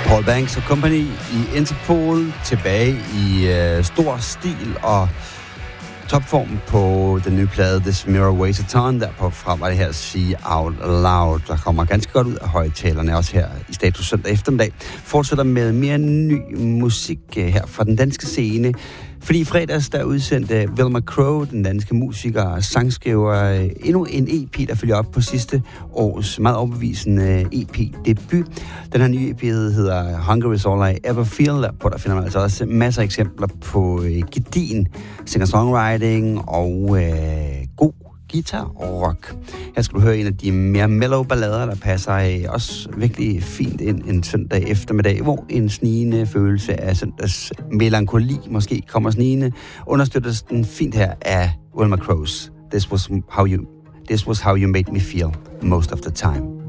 Paul Banks og Company i Interpol, tilbage i stor stil og topform på den nye plade This Mirror Weighs a Ton. Derpå fra var det her Say Out Loud, der kommer ganske godt ud af højtalerne, også her i Status søndag eftermiddag. Fortsætter med mere ny musik her fra den danske scene. Fordi i fredags, der udsendte Velma Crow, den danske musiker og sangskriver, endnu en EP, der følger op på sidste års meget overbevisende EP-debut. Den her nye EP hedder Hunger Is All I Ever Feel, hvor der finder man altså også masser af eksempler på gedigen singer-songwriting og god guitar og rock. Her skal du høre en af de mere mellow ballader, der passer også virkelig fint ind en søndag eftermiddag, hvor en snigende følelse af søndags melankoli måske kommer snigende. Understøttes den fint her af Velma Crow's This was how you made me feel most of the time.